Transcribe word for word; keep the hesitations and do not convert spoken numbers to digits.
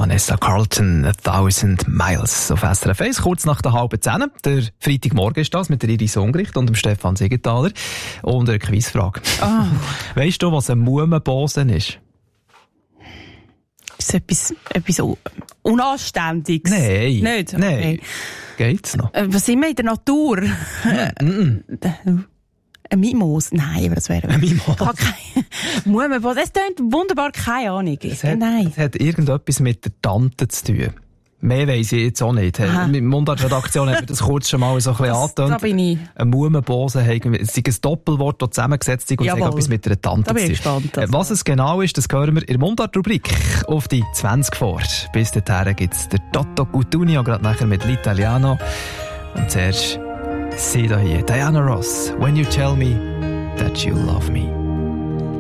Vanessa Carlton, A Thousand Miles auf S R F eins, kurz nach der halben Zehn. Der Freitagmorgen ist das mit der Iris Ungericht und dem Stefan Siegenthaler. Und eine Quizfrage. Oh. Weisst du, was ein Mumenbosen ist? Ist etwas, etwas Unanständiges? Nein. Nicht? Okay. Nein. Geht's noch? Äh, was sind wir in der Natur? Mm-mm. Ein Mimos? Nein, aber das wäre... Ein Mimos? Mumenbosen, das klingt wunderbar, keine Ahnung. Es hat, Nein. es hat irgendetwas mit der Tante zu tun. Mehr weiss ich jetzt auch nicht. Aha. Mit der Mundart-Redaktion hat mir das kurz schon mal so ein bisschen angetönt. Da bin ich. Ein Mumenbosen, es ist ein Doppelwort, das zusammengesetzt ist und es hat etwas mit einer Tante da bin zu ich tun. gespannt. Was es genau ist, das hören wir in der Mundart-Rubrik auf die zwanzig vor. Bis dahin gibt es der Toto Cutugno, gerade nachher mit L'Italiano. Und zuerst sie da hier, Diana Ross, When You Tell Me That You Love Me.